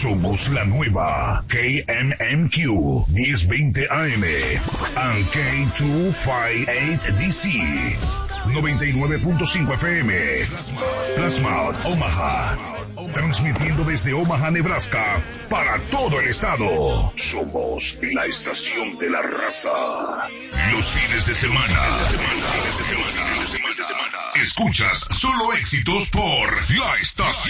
Somos la nueva KNMQ 1020 AM and K258DC 99.5 FM. Plasma Omaha. Transmitiendo desde Omaha, Nebraska, para todo el estado. Somos la estación de la raza. Los fines de semana. Escuchas solo éxitos por la estación.